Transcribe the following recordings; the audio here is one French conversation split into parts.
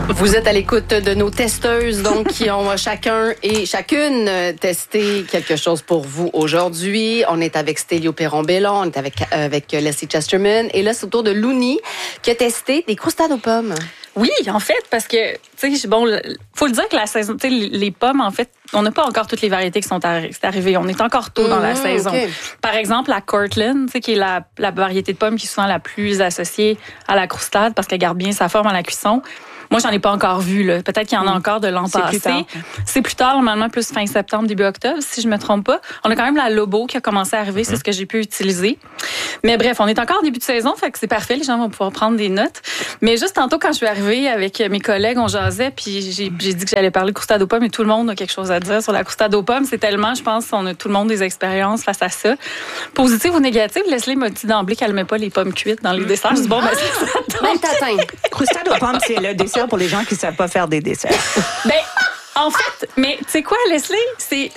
Vous êtes à l'écoute de nos testeuses, donc, qui ont chacun et chacune testé quelque chose pour vous aujourd'hui. On est avec Stélio Perron-Bellon, on est avec Leslie Chesterman. Et là, c'est au tour de Louni, qui a testé des croustades aux pommes. Oui, en fait, parce que, tu sais, bon, faut le dire que la saison, tu sais, les pommes, en fait, on n'a pas encore toutes les variétés qui sont arrivées. On est encore tôt dans la saison. Okay. Par exemple, la Cortland, tu sais, qui est la variété de pommes qui est souvent la plus associée à la croustade parce qu'elle garde bien sa forme à la cuisson. Moi, j'en ai pas encore vu, là. Peut-être qu'il y en a encore de l'an passé. C'est plus tard, normalement, plus fin septembre, début octobre, si je me trompe pas. On a quand même la Lobo qui a commencé à arriver, c'est ce que j'ai pu utiliser. Mais bref, on est encore au début de saison, fait que c'est parfait, les gens vont pouvoir prendre des notes. Mais juste tantôt, quand je suis arrivée avec mes collègues, on jasait, puis j'ai dit que j'allais parler de croustade aux pommes, et tout le monde a quelque chose à dire sur la croustade aux pommes. C'est tellement, je pense, on a tout le monde des expériences face à ça. Positive ou négative, Leslie m'a dit d'emblée qu'elle met pas les pommes cuites dans les desserts. Je dis, bon, ben, c'est même tatin. Croustade aux pommes, c'est le dessert pour les gens qui ne savent pas faire des desserts. Ben, en fait, mais tu sais quoi, Leslie? C'est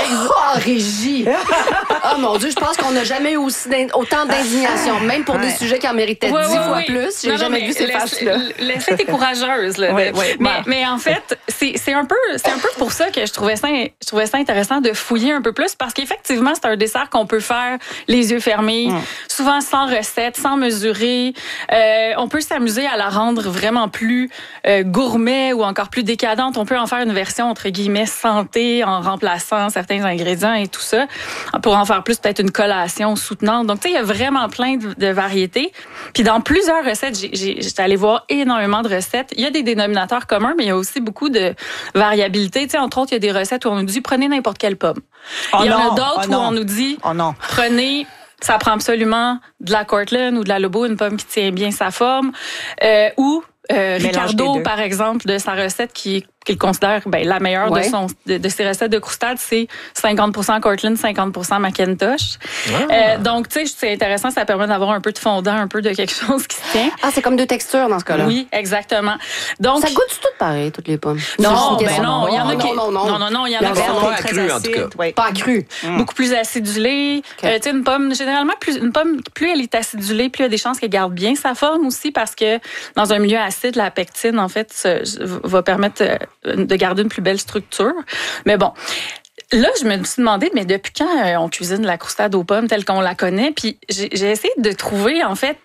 Régie! Oh mon Dieu, je pense qu'on n'a jamais eu autant d'indignation, même pour des sujets qui en méritaient 10 fois plus. J'ai jamais vu ces faces-là. Leslie était courageuse. Là, mais en fait, c'est un peu pour ça que je trouvais ça intéressant de fouiller un peu plus, parce qu'effectivement, c'est un dessert qu'on peut faire les yeux fermés, souvent sans recette, sans mesurer. On peut s'amuser à la rendre vraiment plus gourmet ou encore plus décadente. On peut en faire une version entre guillemets santé en remplaçant certains ingrédients et tout ça pour en faire plus peut-être une collation soutenante. Donc tu sais, il y a vraiment plein de variétés. Puis dans plusieurs recettes, j'étais allée voir énormément de recettes. Il y a des dénominateurs communs, mais il y a aussi beaucoup de variabilité. Tu sais, entre autres, il y a des recettes où on nous dit prenez n'importe quelle pomme. Il y en a d'autres où on nous dit prenez, ça prend absolument de la Cortland ou de la Lobo, une pomme qui tient bien sa forme, ou Ricardo, par exemple, de sa recette qu'il considère la meilleure de ses recettes de croustade, c'est 50% Cortland, 50% Macintosh. Donc, tu sais, c'est intéressant, ça permet d'avoir un peu de fondant, un peu de quelque chose qui se tient. Ah, c'est comme deux textures dans ce cas-là. Oui, exactement. Donc, ça goûte tout pareil, toutes les pommes? Non, il y en a qui... Non, il y en a qui sont pas accrues, en tout cas. Pas accrues. Beaucoup plus acidulées. Tu sais, une pomme, généralement, plus elle est acidulée, plus il y a des chances qu'elle garde bien sa forme aussi, parce que dans un milieu acide, la pectine, en fait, va permettre de garder une plus belle structure. Mais bon, là, je me suis demandé, mais depuis quand on cuisine la croustade aux pommes telle qu'on la connaît? Puis j'ai essayé de trouver, en fait,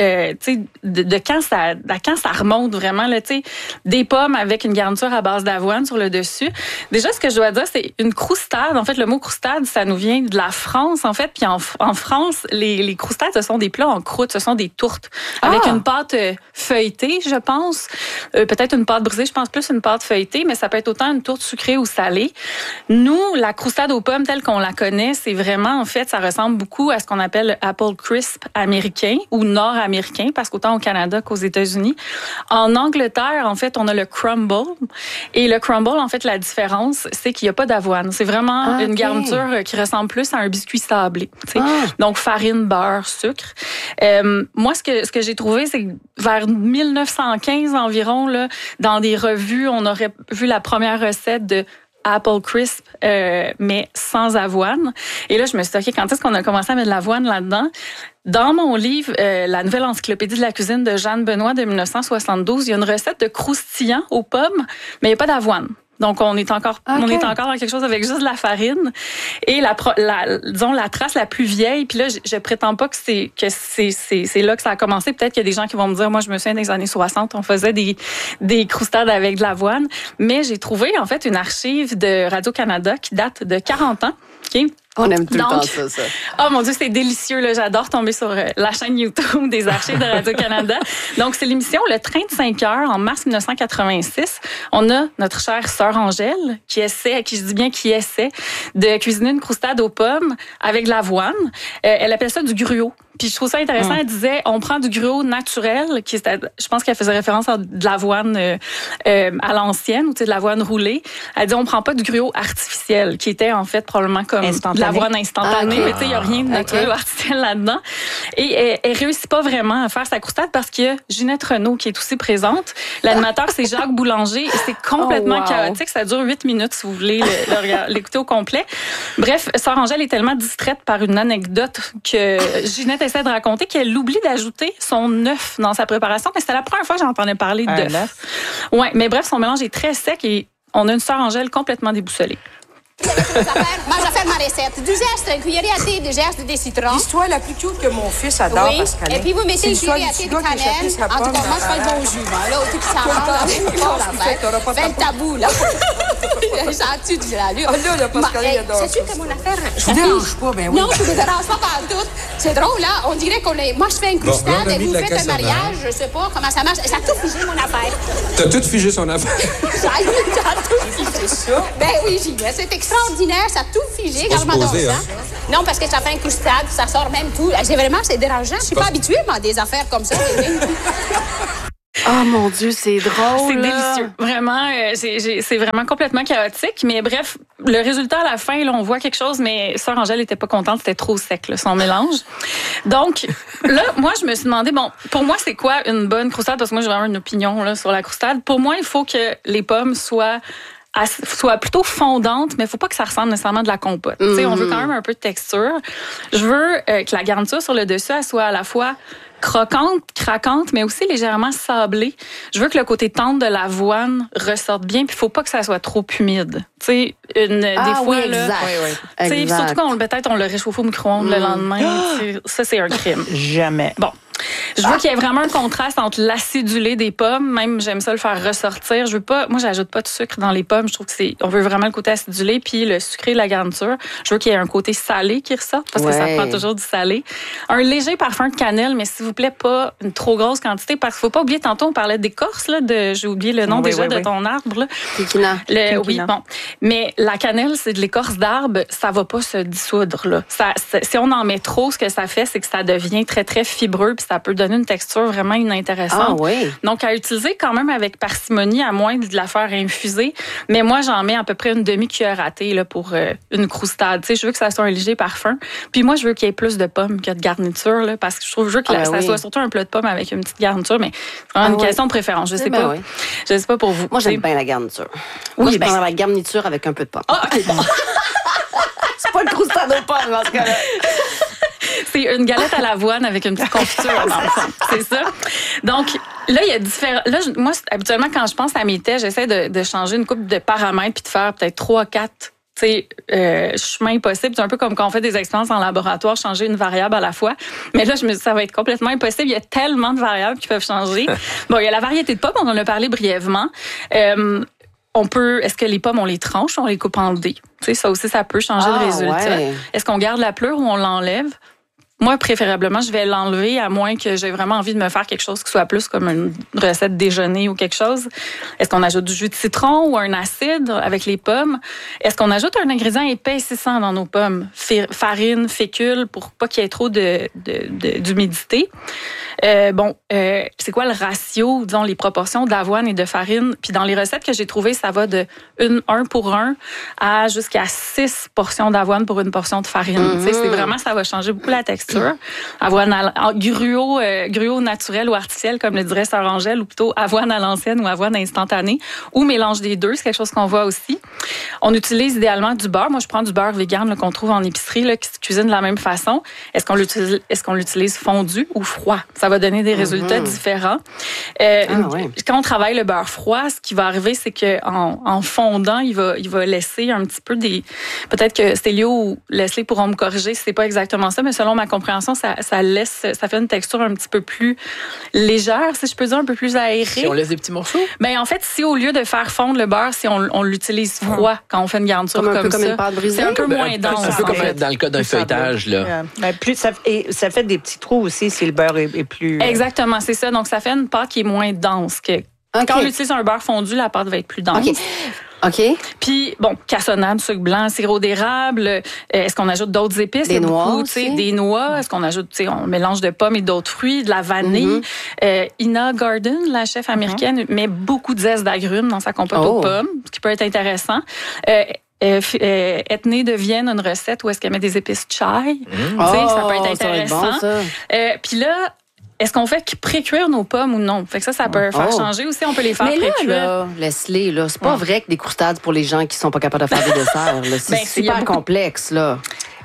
de quand ça remonte vraiment, là, tu sais, des pommes avec une garniture à base d'avoine sur le dessus. Déjà, ce que je dois dire, c'est une croustade. En fait, le mot croustade, ça nous vient de la France, en fait. Puis en France, les croustades, ce sont des plats en croûte, ce sont des tourtes avec une pâte feuilletée, je pense. Peut-être une pâte brisée, je pense plus une pâte feuilletée, mais ça peut être autant une tourte sucrée ou salée. Nous, la croustade aux pommes telle qu'on la connaît, c'est vraiment, en fait, ça ressemble beaucoup à ce qu'on appelle le apple crisp américain ou nord-américain, parce qu'autant au Canada qu'aux États-Unis. En Angleterre, en fait, on a le crumble. Et le crumble, en fait, la différence, c'est qu'il n'y a pas d'avoine. C'est vraiment une garniture qui ressemble plus à un biscuit sablé. Donc, farine, beurre, sucre. Moi, ce que j'ai trouvé, c'est que vers 1915 environ, là, dans des revues, on aurait vu la première recette de Apple Crisp, mais sans avoine. Et là, je me suis dit, OK, quand est-ce qu'on a commencé à mettre de l'avoine là-dedans? Dans mon livre, la nouvelle encyclopédie de la cuisine de Jeanne Benoît de 1972, il y a une recette de croustillant aux pommes, mais il n'y a pas d'avoine. Donc, on est encore dans quelque chose avec juste de la farine. Et disons, la trace la plus vieille, puis là, je prétends pas que c'est là que ça a commencé. Peut-être qu'il y a des gens qui vont me dire, moi, je me souviens des années 60, on faisait des croustades avec de l'avoine. Mais j'ai trouvé, en fait, une archive de Radio-Canada qui date de 40 ans. Okay? On aime tout le temps ça. Oh mon Dieu, c'est délicieux. Là. J'adore tomber sur la chaîne YouTube des archives de Radio-Canada. Donc, c'est l'émission Le Train de 5 heures en mars 1986. On a notre chère sœur Angèle qui essaie de cuisiner une croustade aux pommes avec de l'avoine. Elle appelle ça du gruau. Puis je trouve ça intéressant, elle disait, on prend du gruau naturel, je pense qu'elle faisait référence à de l'avoine à l'ancienne, ou de l'avoine roulée. Elle dit, on prend pas du gruau artificiel, qui était en fait probablement comme de l'avoine instantanée, mais tu sais, il n'y a rien de naturel ou artificiel là-dedans. Et elle réussit pas vraiment à faire sa croustade parce qu'il y a Ginette Renault qui est aussi présente. L'animateur, c'est Jacques Boulanger, et c'est complètement chaotique. Ça dure 8 minutes, si vous voulez l'écouter au complet. Bref, sœur Angèle est tellement distraite par une anecdote que Ginette essaie de raconter qu'elle oublie d'ajouter son œuf dans sa préparation, mais c'était la première fois que j'entendais parler d'œuf. Ouais, mais bref, son mélange est très sec et on a une sœur Angèle complètement déboussolée. Moi, je vais faire ma recette. Du zeste, une cuillerée à thé de zeste de citron. L'histoire la plus cute que mon fils adore, Oui, Pascaline. et puis vous mettez une cuillerée à thé de cannelle. En tout cas, moi, je fais le bon jus. Là, au tout ça va. Fais le tabou, là. Sens-tu du la lune? Oh là, Pascaline adore ça. Sais-tu que mon affaire... Je te dérange pas, ben oui. Non, je ne me dérange pas partout. C'est drôle, là. On dirait qu'on est... Moi, je fais une croustade et vous faites un mariage. Je sais pas comment ça marche. Ça a tout figé, mon affaire. T'as tout figé son affaire. Ça a tout figé. Ça? Ben oui, j'y vais. C'est extraordinaire. Ça a tout figé. Pas Quand je m'adore supposé, ça. hein? Non, parce que ça fait une croustade, ça sort même tout. C'est dérangeant. Je suis pas habituée, moi, à des affaires comme ça. Oh mon Dieu, c'est drôle. C'est délicieux. Vraiment, c'est vraiment complètement chaotique. Mais bref, le résultat à la fin, là, on voit quelque chose, mais sœur Angèle était pas contente, c'était trop sec, là, son mélange. Donc, là, moi, je me suis demandé, bon, pour moi, c'est quoi une bonne croustade? Parce que moi, j'ai vraiment une opinion là, sur la croustade. Pour moi, il faut que les pommes soient plutôt fondante, mais il faut pas que ça ressemble nécessairement à de la compote. On veut quand même un peu de texture. Je veux que la garniture sur le dessus, elle soit à la fois croquante, craquante, mais aussi légèrement sablée. Je veux que le côté tendre de l'avoine ressorte bien, puis il faut pas que ça soit trop humide. Tu sais, des fois, oui, là... exact. Surtout quand peut-être on le réchauffe au micro-ondes le lendemain. Ça, c'est un crime. Jamais. Bon. Je veux qu'il y ait vraiment un contraste entre l'acidulé des pommes. Même, j'aime ça le faire ressortir. Moi, j'ajoute pas de sucre dans les pommes. Je trouve que on veut vraiment le côté acidulé puis le sucré de la garniture. Je veux qu'il y ait un côté salé qui ressorte parce que ça prend toujours du salé. Un léger parfum de cannelle, mais s'il vous plaît, pas une trop grosse quantité parce qu'il faut pas oublier, tantôt, on parlait d'écorce, là, j'ai oublié le nom de ton arbre, là. Quinquina. Oui, bon. Mais la cannelle, c'est de l'écorce d'arbre. Ça va pas se dissoudre, là. Si on en met trop, ce que ça fait, c'est que ça devient très, très fibreux puis ça peut donner une texture vraiment inintéressante. Ah oui. Donc, à utiliser quand même avec parcimonie, à moins de la faire infuser. Mais moi, j'en mets à peu près une demi-cuillère à thé là, pour une croustade. Tu sais, je veux que ça soit un léger parfum. Puis moi, je veux qu'il y ait plus de pommes que de garniture, là, parce que je veux que ça soit surtout un plat de pommes avec une petite garniture. Mais c'est vraiment une question de préférence. Je sais pas. Oui. Je sais pas pour vous. Moi, j'aime bien la garniture. Oui, moi, je prends la garniture avec un peu de pommes. Ah, OK, bon. C'est pas une croustade aux pommes, dans ce cas-là. C'est une galette à l'avoine avec une petite confiture, dans le fond. C'est ça. Donc, là, il y a différents... Là, moi, habituellement, quand je pense à mes thés, j'essaie de changer une couple de paramètres puis de faire peut-être 3, 4 chemins possibles. C'est un peu comme quand on fait des expériences en laboratoire, changer une variable à la fois. Mais là, ça va être complètement impossible. Il y a tellement de variables qui peuvent changer. Bon, il y a la variété de pommes, on en a parlé brièvement. Est-ce que les pommes, on les tranche ou on les coupe en dés? Tu sais, ça aussi, ça peut changer le résultat. Ouais. Est-ce qu'on garde la pleure ou on l'enlève? Moi, préférablement, je vais l'enlever à moins que j'ai vraiment envie de me faire quelque chose qui soit plus comme une recette déjeuner ou quelque chose. Est-ce qu'on ajoute du jus de citron ou un acide avec les pommes? Est-ce qu'on ajoute un ingrédient épaississant dans nos pommes? Farine, fécule, pour pas qu'il y ait trop d'humidité. C'est quoi le ratio, disons, les proportions d'avoine et de farine? Puis dans les recettes que j'ai trouvées, ça va de 1 pour 1 à jusqu'à 6 portions d'avoine pour une portion de farine. C'est vraiment, ça va changer beaucoup la texture. Avoine gruau naturel ou artificiel, comme le dirait sœur Angèle, ou plutôt avoine à l'ancienne ou avoine instantanée, ou mélange des deux, c'est quelque chose qu'on voit aussi. On utilise idéalement du beurre. Moi, je prends du beurre vegan qu'on trouve en épicerie, là, qui se cuisine de la même façon. Est-ce qu'on l'utilise fondu ou froid? Ça va donner des résultats différents. Quand on travaille le beurre froid, ce qui va arriver, c'est qu'en fondant, il va laisser un petit peu peut-être que Stélio ou Leslie pourront me corriger si c'est pas exactement ça, mais selon ma compréhension, ça fait une texture un petit peu plus légère, si je peux dire, un peu plus aérée. Si on laisse des petits morceaux? Ben, en fait, si au lieu de faire fondre le beurre, si on l'utilise froid quand on fait une garniture comme ça, une pâte brisée, c'est un peu moins dense. Un peu comme dans le cas d'un feuilletage. Là. Ça fait des petits trous aussi si le beurre est plus... Exactement, c'est ça. Donc, ça fait une pâte qui est moins dense que... Quand on utilise un beurre fondu, la pâte va être plus dense. OK. Puis, cassonade, sucre blanc, sirop d'érable. Est-ce qu'on ajoute d'autres épices? Des noix aussi. Des noix. Est-ce qu'on ajoute, on mélange de pommes et d'autres fruits, de la vanille. Ina Garten, la chef américaine, met beaucoup de zeste d'agrumes dans sa compote aux pommes, ce qui peut être intéressant. Ethné de Vienne, une recette où est-ce qu'elle met des épices chai. Ça peut être intéressant. Puis là, est-ce qu'on fait pré-cuire nos pommes ou non? Fait que ça peut faire changer aussi. On peut les faire pré-cuire. Mais là, Leslie, c'est pas vrai que des croustades pour les gens qui sont pas capables de faire des desserts. C'est super complexe, là.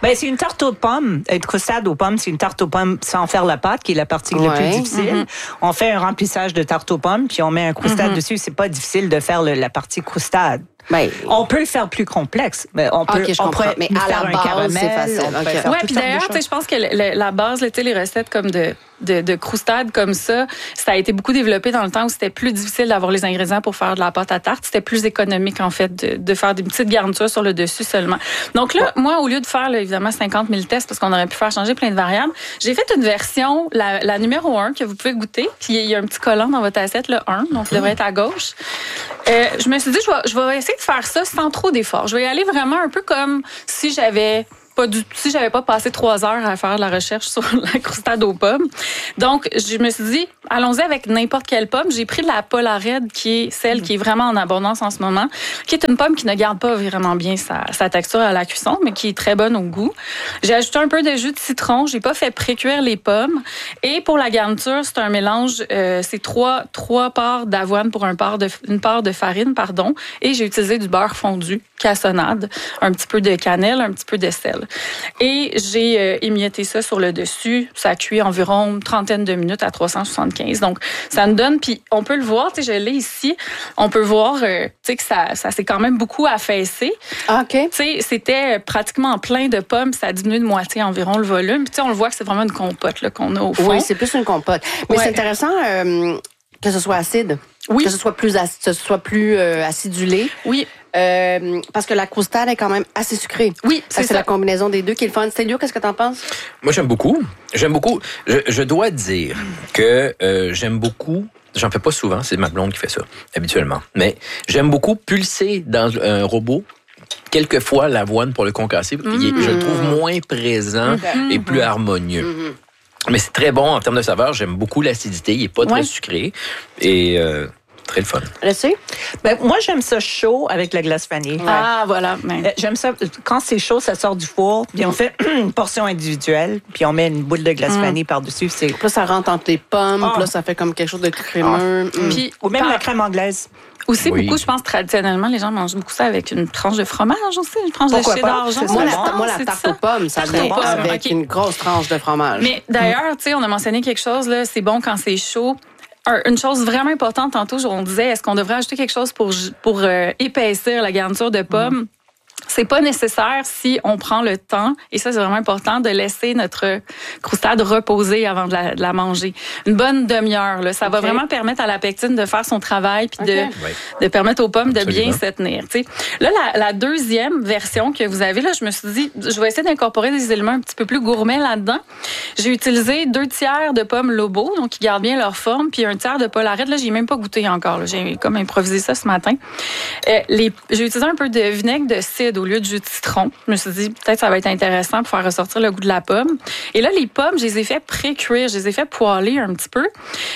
Ben, c'est une tarte aux pommes. Une croustade aux pommes, c'est une tarte aux pommes sans faire la pâte, qui est la partie la plus difficile. On fait un remplissage de tarte aux pommes, puis on met un croustade dessus. C'est pas difficile de faire la partie croustade. Ben, on peut le faire plus complexe, mais on peut, je comprends. Mais à la base, c'est facile. Oui, puis d'ailleurs, je pense que la base, les recettes comme de croustade comme ça a été beaucoup développé dans le temps où c'était plus difficile d'avoir les ingrédients pour faire de la pâte à tarte. C'était plus économique, en fait, de faire des petites garnitures sur le dessus seulement. Donc là, moi, au lieu de faire, là, évidemment, 50 000 tests, parce qu'on aurait pu faire changer plein de variables, j'ai fait une version, la numéro 1, que vous pouvez goûter. Puis il y a un petit collant dans votre assiette, le 1, donc il devrait être à gauche. Je me suis dit, je vais essayer de faire ça sans trop d'efforts. Je vais y aller vraiment un peu comme si j'avais pas passé 3 heures à faire de la recherche sur la croustade aux pommes. Donc, je me suis dit, allons-y avec n'importe quelle pomme. J'ai pris de la Polarade, qui est celle qui est vraiment en abondance en ce moment, qui est une pomme qui ne garde pas vraiment bien sa texture à la cuisson, mais qui est très bonne au goût. J'ai ajouté un peu de jus de citron. J'ai pas fait pré-cuire les pommes. Et pour la garniture, c'est un mélange, c'est 3 parts d'avoine pour une part de farine, pardon. Et j'ai utilisé du beurre fondu, cassonade, un petit peu de cannelle, un petit peu de sel. Et j'ai émietté ça sur le dessus. Ça cuit environ une trentaine de minutes à 375. Donc, ça nous donne... Puis, on peut le voir, je l'ai ici. On peut voir que ça s'est quand même beaucoup affaissé. Ah, OK. C'était pratiquement plein de pommes. Ça a diminué de moitié environ le volume. Puis, on le voit que c'est vraiment une compote là, qu'on a au fond. Oui, c'est plus une compote. Mais c'est intéressant que ce soit acide. Oui. Que ce soit plus acidulé. Oui. Parce que la croustade est quand même assez sucrée. Oui, c'est la combinaison des deux qui est le fun. Stélio, qu'est-ce que t'en penses? Moi, j'aime beaucoup. Je dois dire que j'aime beaucoup. J'en fais pas souvent, c'est ma blonde qui fait ça, habituellement. Mais j'aime beaucoup pulser dans un robot quelquefois l'avoine pour le concasser. Je le trouve moins présent et plus harmonieux. Mais c'est très bon en termes de saveur. J'aime beaucoup l'acidité. Il est pas très sucré. Et... très le fun. Laissez? Ben, moi, j'aime ça chaud avec la glace vanille. Ouais. Ah, voilà. J'aime ça. Quand c'est chaud, ça sort du four. Puis on fait une portion individuelle. Puis on met une boule de glace vanille par-dessus. Puis là, ça rentre entre les pommes. Puis là, ça fait comme quelque chose de crémeux. Puis, ou même la crème anglaise. Aussi, beaucoup, je pense, traditionnellement, les gens mangent beaucoup ça avec une tranche de fromage aussi, une tranche de cheddar. Moi, la tarte aux pommes, ça vient avec une grosse tranche de fromage. Mais d'ailleurs, tu sais, on a mentionné quelque chose, là, c'est bon quand c'est chaud. Une chose vraiment importante, tantôt, on disait, est-ce qu'on devrait ajouter quelque chose pour épaissir la garniture de pommes? C'est pas nécessaire si on prend le temps, et ça, c'est vraiment important, de laisser notre croustade reposer avant de la manger. Une bonne demi-heure, là. Ça va vraiment permettre à la pectine de faire son travail puis de permettre aux pommes de bien se tenir, tu sais. Là, la deuxième version que vous avez, là, je me suis dit, je vais essayer d'incorporer des éléments un petit peu plus gourmets là-dedans. J'ai utilisé 2 tiers de pommes Lobo, donc qui gardent bien leur forme, puis 1 tiers de Polarade. Là, j'ai même pas goûté encore, là. J'ai comme improvisé ça ce matin. J'ai utilisé un peu de vinaigre de cidre au lieu de jus de citron. Je me suis dit, peut-être ça va être intéressant pour faire ressortir le goût de la pomme. Et là, les pommes, je les ai fait pré-cuire, je les ai fait poêler un petit peu.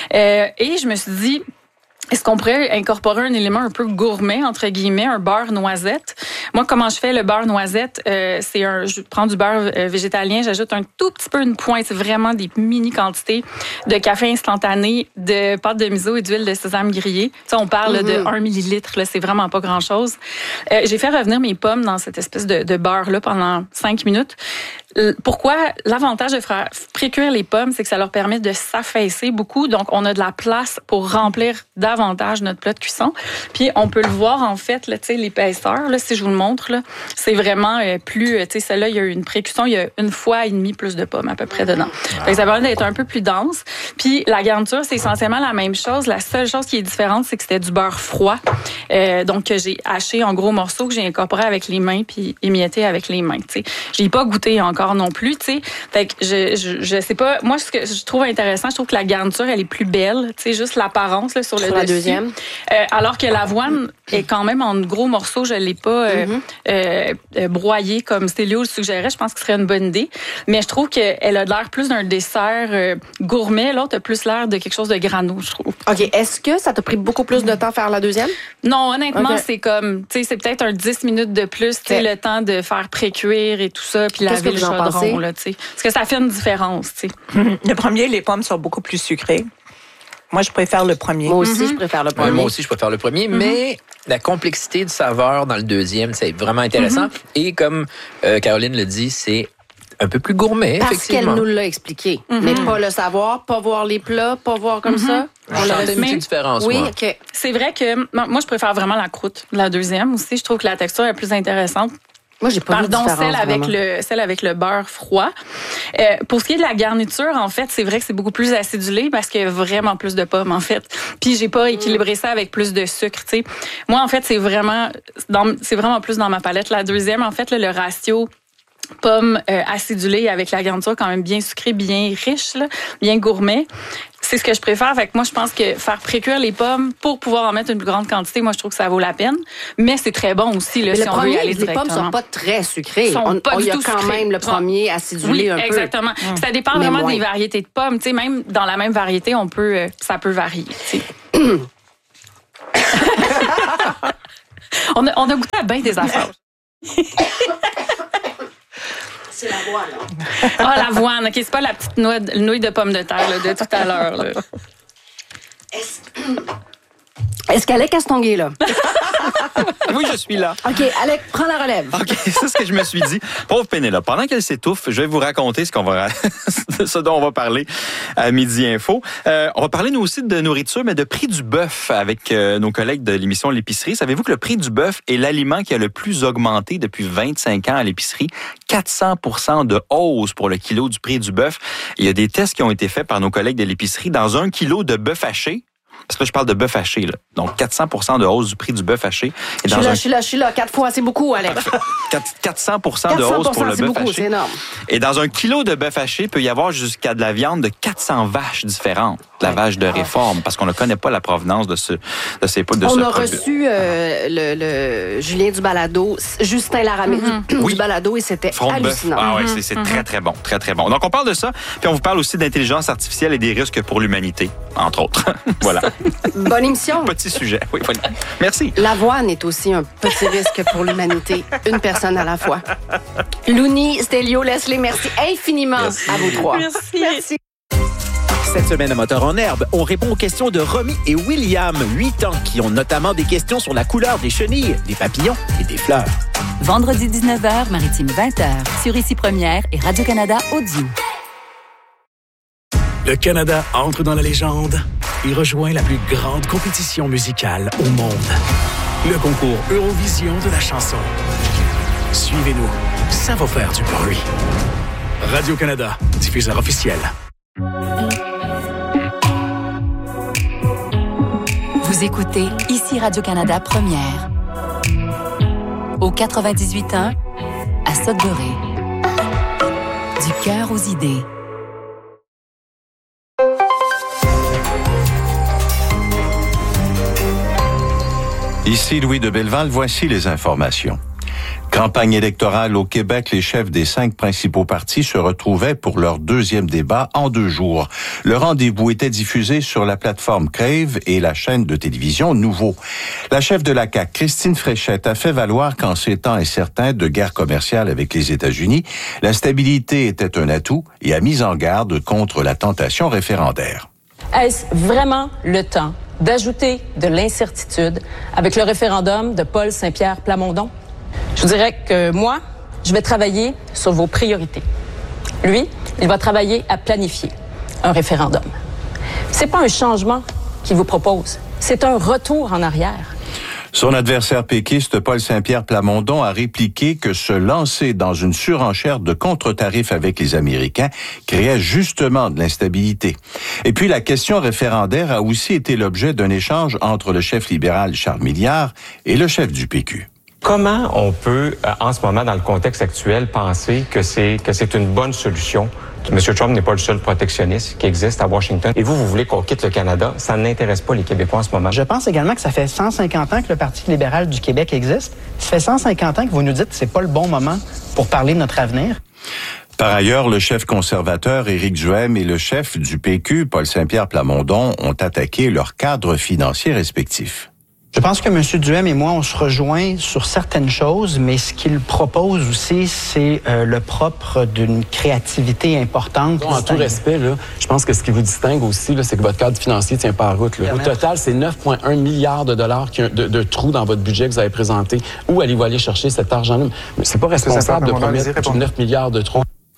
Et je me suis dit, est-ce qu'on pourrait incorporer un élément un peu gourmet, entre guillemets, un beurre noisette? Moi, comment je fais le beurre noisette? Je prends du beurre végétalien, j'ajoute un tout petit peu, une pointe, vraiment des mini quantités de café instantané, de pâte de miso et d'huile de sésame grillée. Ça, on parle de 1 millilitre, là, c'est vraiment pas grand-chose. J'ai fait revenir mes pommes dans cette espèce de beurre-là pendant 5 minutes. Pourquoi? L'avantage de pré-cuire les pommes, c'est que ça leur permet de s'affaisser beaucoup. Donc, on a de la place pour remplir davantage notre plat de cuisson. Puis, on peut le voir, en fait, là, tu sais, l'épaisseur, là, si je vous le montre, là, c'est vraiment plus... Tu sais, celle-là, il y a une pré-cuisson, il y a 1,5 fois plus de pommes à peu près dedans. Fait que ça permet d'être un peu plus dense. Puis, la garniture, c'est essentiellement la même chose. La seule chose qui est différente, c'est que c'était du beurre froid. Donc, que j'ai haché en gros morceaux, que j'ai incorporé avec les mains puis émietté avec les mains, tu sais. J'ai pas goûté encore non plus, tu sais. Fait que je sais pas. Moi, ce que je trouve intéressant, je trouve que la garniture, elle est plus belle, tu sais, juste l'apparence là, sur le dessus. La deuxième. Alors que l'avoine est quand même en gros morceaux. Je l'ai pas broyée comme Stélio le suggérait. Je pense que ce serait une bonne idée. Mais je trouve qu'elle a l'air plus d'un dessert gourmet. L'autre a plus l'air de quelque chose de grano, je trouve. OK. Est-ce que ça t'a pris beaucoup plus de temps à faire la deuxième? Non, honnêtement, c'est comme, tu sais, c'est peut-être un 10 minutes de plus, tu sais, le temps de faire pré-cuire et tout ça, puis laver le chaudron, là, tu sais. Parce que ça fait une différence, tu sais. Le premier, les pommes sont beaucoup plus sucrées. Moi, je préfère le premier. Moi aussi, je préfère le premier. Moi aussi, je préfère le premier, mais la complexité de saveur dans le deuxième, c'est vraiment intéressant. Et comme Caroline le dit, c'est un peu plus gourmet, Parce effectivement. qu'elle nous l'a expliqué. Mais pas le savoir, pas voir les plats, pas voir comme ça. On a une petite différence, Oui, moi. OK. C'est vrai que moi, je préfère vraiment la croûte, la deuxième aussi. Je trouve que la texture est plus intéressante. Moi, j'ai pas vu de différence, celle avec le beurre froid. Pour ce qui est de la garniture, en fait, c'est vrai que c'est beaucoup plus acidulé parce qu'il y a vraiment plus de pommes, en fait. Puis j'ai pas équilibré ça avec plus de sucre, tu sais. Moi, en fait, c'est vraiment plus dans ma palette. La deuxième, en fait, là, le ratio pommes acidulées avec la garniture quand même bien sucrée, bien riche, là, bien gourmet. C'est ce que je préfère. Fait que moi, je pense que faire précuire les pommes pour pouvoir en mettre une plus grande quantité, moi, je trouve que ça vaut la peine. Mais c'est très bon aussi, là, si on veut y aller directement. Les pommes sont pas très sucrées. Il y a quand même le premier acidulé un peu. Exactement. Ça dépend vraiment des variétés de pommes. Tu sais, même dans la même variété, ça peut varier. on a goûté à bien des affaires. C'est l'avoine. L'avoine. OK, c'est pas la petite nouille de pomme de terre là, de tout à l'heure. Là. Est-ce qu'Alec Castonguay là? Oui, je suis là. OK, Alec, prends la relève. OK, c'est ce que je me suis dit. Pauvre Pénélope, pendant qu'elle s'étouffe, je vais vous raconter ce dont on va parler à Midi Info. On va parler, nous aussi, de nourriture, mais de prix du bœuf avec nos collègues de l'émission L'Épicerie. Savez-vous que le prix du bœuf est l'aliment qui a le plus augmenté depuis 25 ans à l'épicerie? 400% de hausse pour le kilo du prix du bœuf. Il y a des tests qui ont été faits par nos collègues de l'épicerie. Dans 1 kilo de bœuf haché, parce que là, je parle de bœuf haché, là. Donc, 400% de hausse du prix du bœuf haché. Et Je suis là. 4 fois, c'est beaucoup, Alex. 400% de hausse pour le bœuf haché. C'est énorme. Et dans 1 kilo de bœuf haché, il peut y avoir jusqu'à de la viande de 400 vaches différentes. La vache de réforme, parce qu'on ne connaît pas la provenance de ces poules de ce produit. On a produit. reçu le Julien du Balado, Justin Laramé du Balado, et c'était hallucinant. Ah oui, c'est très, très bon. Très, très bon. Donc, on parle de ça, puis on vous parle aussi d'intelligence artificielle et des risques pour l'humanité, entre autres. Voilà. Bonne émission. Petit sujet. Oui, voilà. Merci. L'avoine est aussi un petit risque pour l'humanité, une personne à la fois. Louni, Stélio, Leslie, merci infiniment à vous trois. Merci. Cette semaine à Moteur en herbe, on répond aux questions de Romy et William, 8 ans, qui ont notamment des questions sur la couleur des chenilles, des papillons et des fleurs. Vendredi 19h, Maritime 20h, sur Ici Première et Radio-Canada Audio. Le Canada entre dans la légende et rejoint la plus grande compétition musicale au monde. Le concours Eurovision de la chanson. Suivez-nous, ça va faire du bruit. Radio-Canada, diffuseur officiel. Vous écoutez Ici Radio-Canada Première. Au 98.1, à Sudbury. Du cœur aux idées. Ici Louis de Belleval, voici les informations. Campagne électorale au Québec, les chefs des 5 principaux partis se retrouvaient pour leur 2e débat en 2 jours. Le rendez-vous était diffusé sur la plateforme Crave et la chaîne de télévision Nouveau. La chef de la CAQ, Christine Fréchette, a fait valoir qu'en ces temps incertains de guerre commerciale avec les États-Unis, la stabilité était un atout et a mis en garde contre la tentation référendaire. Est-ce vraiment le temps d'ajouter de l'incertitude avec le référendum de Paul Saint-Pierre Plamondon? Je vous dirais que moi, je vais travailler sur vos priorités. Lui, il va travailler à planifier un référendum. C'est pas un changement qu'il vous propose, c'est un retour en arrière. Son adversaire péquiste, Paul Saint-Pierre Plamondon, a répliqué que se lancer dans une surenchère de contre-tarifs avec les Américains créait justement de l'instabilité. Et puis la question référendaire a aussi été l'objet d'un échange entre le chef libéral Charles Milliard et le chef du PQ. Comment on peut, en ce moment, dans le contexte actuel, penser que c'est une bonne solution? M. Trump n'est pas le seul protectionniste qui existe à Washington. Et vous voulez qu'on quitte le Canada? Ça n'intéresse pas les Québécois en ce moment. Je pense également que ça fait 150 ans que le Parti libéral du Québec existe. Ça fait 150 ans que vous nous dites que c'est pas le bon moment pour parler de notre avenir. Par ailleurs, le chef conservateur Éric Duhaime et le chef du PQ, Paul Saint-Pierre Plamondon, ont attaqué leurs cadres financiers respectifs. Je pense que M. Duhaime et moi, on se rejoint sur certaines choses, mais ce qu'il propose aussi, c'est le propre d'une créativité importante. En tout respect, là, je pense que ce qui vous distingue aussi, là, c'est que votre cadre financier tient pas la route. Là. Au total, c'est 9,1 milliards de dollars de trous dans votre budget que vous avez présenté. Où allez-vous aller chercher cet argent-là? C'est pas responsable de promettre 9 milliards de trous.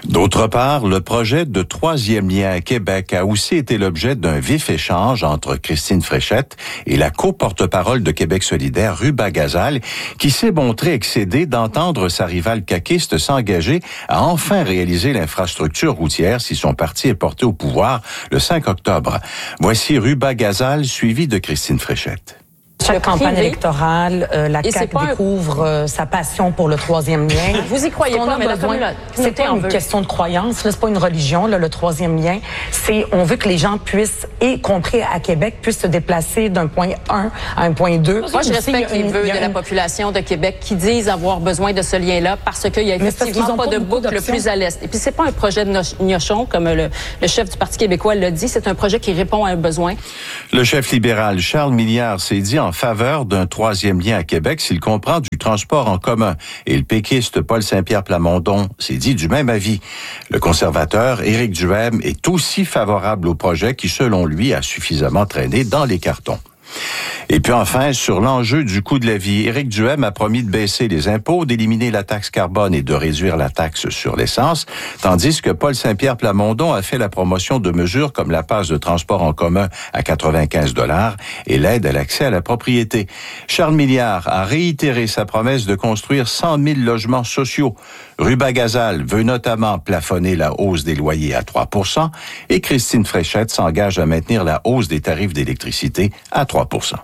D'autre part, le projet de troisième lien à Québec a aussi été l'objet d'un vif échange entre Christine Fréchette et la co-porte-parole de Québec solidaire, Ruba Gazal, qui s'est montrée excédée d'entendre sa rivale caquiste s'engager à enfin réaliser l'infrastructure routière si son parti est porté au pouvoir le 5 octobre. Voici Ruba Gazal, suivi de Christine Fréchette. Chaque campagne électorale, la CAQ découvre sa passion pour le troisième lien. Vous y croyez pas, mais c'est pas une question de croyance, c'est pas une religion, le troisième lien. On veut que les gens puissent, y compris à Québec, puissent se déplacer d'un point 1 à un point 2. Moi, je respecte les vœux de la population de Québec qui disent avoir besoin de ce lien-là parce qu'il y a effectivement pas de boucle plus à l'est. Et puis, c'est pas un projet de gnochon, comme le chef du Parti québécois l'a dit, c'est un projet qui répond à un besoin. Le chef libéral Charles Milliard s'est dit en faveur d'un troisième lien à Québec s'il comprend du transport en commun. Et le péquiste Paul Saint-Pierre Plamondon s'est dit du même avis. Le conservateur Éric Duhaime est aussi favorable au projet qui, selon lui, a suffisamment traîné dans les cartons. Et puis enfin, sur l'enjeu du coût de la vie, Éric Duhaime a promis de baisser les impôts, d'éliminer la taxe carbone et de réduire la taxe sur l'essence, tandis que Paul Saint-Pierre Plamondon a fait la promotion de mesures comme la passe de transport en commun à 95 $ et l'aide à l'accès à la propriété. Charles Milliard a réitéré sa promesse de construire 100 000 logements sociaux. Ruba Gazal veut notamment plafonner la hausse des loyers à 3 % et Christine Fréchette s'engage à maintenir la hausse des tarifs d'électricité à 3 %.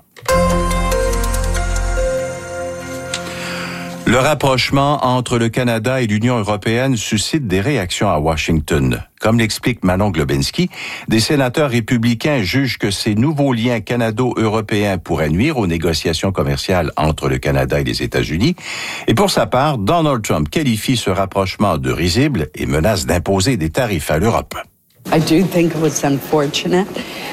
Le rapprochement entre le Canada et l'Union européenne suscite des réactions à Washington. Comme l'explique Manon Globinski, des sénateurs républicains jugent que ces nouveaux liens canado-européens pourraient nuire aux négociations commerciales entre le Canada et les États-Unis. Et pour sa part, Donald Trump qualifie ce rapprochement de risible et menace d'imposer des tarifs à l'Europe. I do think it was unfortunate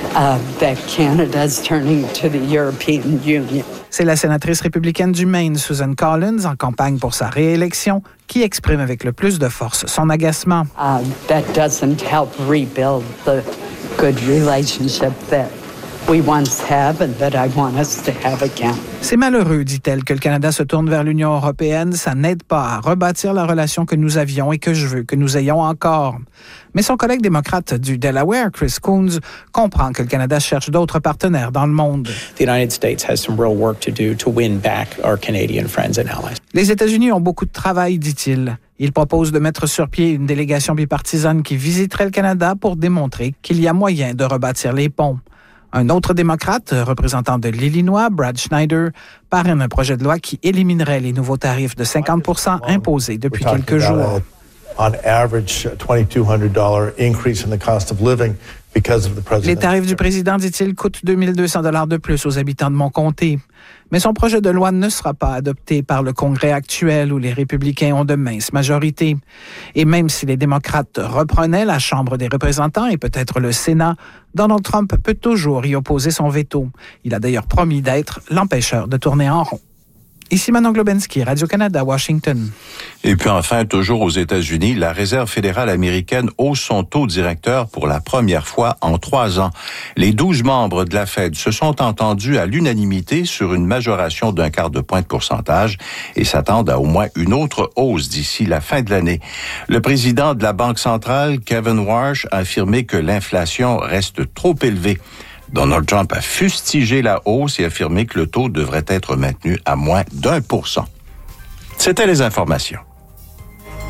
that Canada's turning to the European Union. C'est la sénatrice républicaine du Maine, Susan Collins, en campagne pour sa réélection, qui exprime avec le plus de force son agacement. That doesn't help rebuild the good relationship that we once had and that I want us to have again. C'est malheureux, dit-elle, que le Canada se tourne vers l'Union européenne. Ça n'aide pas à rebâtir la relation que nous avions et que je veux que nous ayons encore. Mais son collègue démocrate du Delaware, Chris Coons, comprend que le Canada cherche d'autres partenaires dans le monde. The United States has some real work to do to win back our Canadian friends and allies. Les États-Unis ont beaucoup de travail, dit-il. Il propose de mettre sur pied une délégation bipartisane qui visiterait le Canada pour démontrer qu'il y a moyen de rebâtir les ponts. Un autre démocrate, représentant de l'Illinois, Brad Schneider, parraine un projet de loi qui éliminerait les nouveaux tarifs de 50 % imposés depuis quelques jours. On average, $2,200 increase in the cost of living because of the president. Les tarifs du président, dit-il, coûtent $2,200 de plus aux habitants de mon comté. Mais son projet de loi ne sera pas adopté par le Congrès actuel où les républicains ont de minces majorités. Et même si les démocrates reprenaient la Chambre des représentants et peut-être le Sénat, Donald Trump peut toujours y opposer son veto. Il a d'ailleurs promis d'être l'empêcheur de tourner en rond. Ici Manon Globinski, Radio-Canada, Washington. Et puis enfin, toujours aux États-Unis, la Réserve fédérale américaine hausse son taux directeur pour la première fois en 3 ans. Les 12 membres de la Fed se sont entendus à l'unanimité sur une majoration d'0,25 point de pourcentage et s'attendent à au moins une autre hausse d'ici la fin de l'année. Le président de la Banque centrale, Kevin Warsh, a affirmé que l'inflation reste trop élevée. Donald Trump a fustigé la hausse et affirmé que le taux devrait être maintenu à moins d'1 %. C'était les informations.